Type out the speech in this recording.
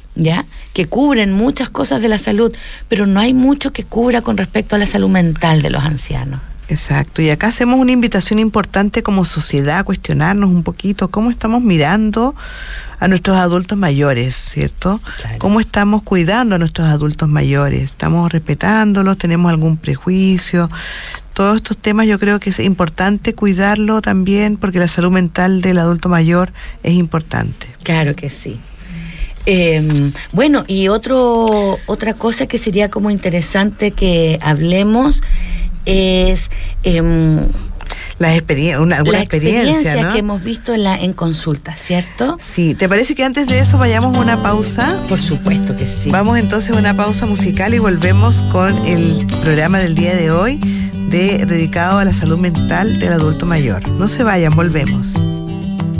¿ya? Que cubren muchas cosas de la salud, pero no hay mucho que cubra con respecto a la salud mental de los ancianos. Exacto, y acá hacemos una invitación importante como sociedad a cuestionarnos un poquito cómo estamos mirando a nuestros adultos mayores, ¿cierto? Claro. ¿Cómo estamos cuidando a nuestros adultos mayores? ¿Estamos respetándolos? ¿Tenemos algún prejuicio? Todos estos temas yo creo que es importante cuidarlo también, porque la salud mental del adulto mayor es importante. Claro que sí. Bueno, y otra cosa que sería como interesante que hablemos es alguna experiencia, ¿no? Que hemos visto en consulta, ¿cierto? Sí, ¿te parece que antes de eso vayamos a una pausa? Por supuesto que sí. Vamos entonces a una pausa musical y volvemos con el programa del día de hoy dedicado a la salud mental del adulto mayor. No se vayan, volvemos.